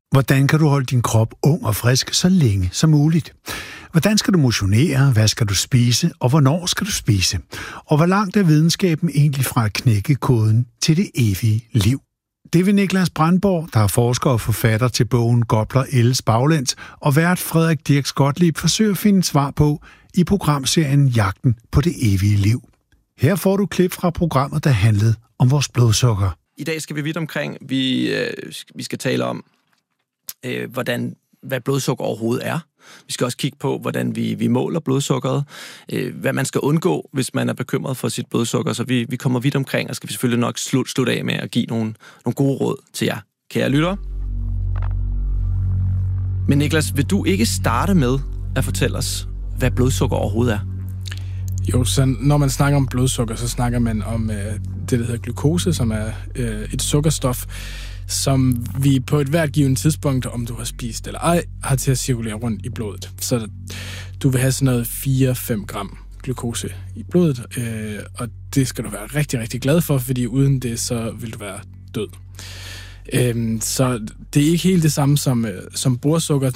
Hvordan kan du holde din krop ung og frisk så længe som muligt? Hvordan skal du motionere? Hvad skal du spise? Og hvornår skal du spise? Og hvor langt er videnskaben egentlig fra at knække koden til det evige liv? Det vil Niklas Brandborg, der er forsker og forfatter til bogen Gopler ældes baglæns, og vært Frederik Dirks Gottlieb forsøger at finde svar på i programserien Jagten på det evige liv. Her får du klip fra programmet, der handlede om vores blodsukker. I dag skal vi vidt omkring. Vi skal tale om, hvad blodsukker overhovedet er. Vi skal også kigge på, hvordan vi måler blodsukkeret. Hvad man skal undgå, hvis man er bekymret for sit blodsukker. Så vi kommer vidt omkring, og skal vi selvfølgelig nok slutte af med at give nogle gode råd til jer, kære lyttere. Men Niklas, vil du ikke starte med at fortælle os, hvad blodsukker overhovedet er? Jo, så når man snakker om blodsukker, så snakker man om det, der hedder glukose, som er et sukkerstof, som vi på et hvert givet tidspunkt, om du har spist eller ej, har til at cirkulere rundt i blodet. Så du vil have sådan noget 4-5 gram glukose i blodet, og det skal du være rigtig, rigtig glad for, fordi uden det, så vil du være død. Så det er ikke helt det samme som bordsukker.